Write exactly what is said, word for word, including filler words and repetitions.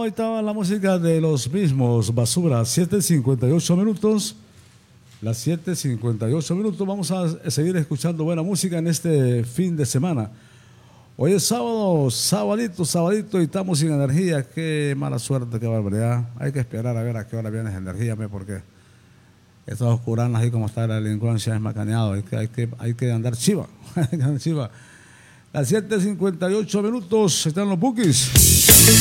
ahí estaba la música de los mismos, Basura, siete cincuenta y ocho minutos. Las siete cincuenta y ocho minutos, vamos a seguir escuchando buena música en este fin de semana. Hoy es sábado, sabadito, sabadito y estamos sin energía. Qué mala suerte, qué barbaridad. Hay que esperar a ver a qué hora viene esa energía, porque estas oscuranas ahí como está la delincuencia es macaneado. Hay que, hay que, hay que andar chiva. Hay que andar chiva. Las siete cincuenta y ocho minutos están los bookies.